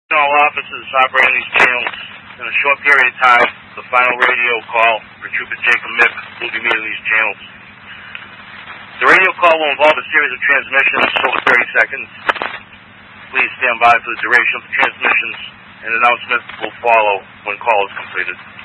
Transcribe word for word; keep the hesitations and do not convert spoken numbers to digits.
All officers operating these channels. In a short period of time, the final radio call for Trooper Jacob Mick will be made on these channels. The radio call will involve a series of transmissions over thirty seconds. Please stand by for the duration of the transmissions. An announcement will follow when call is completed.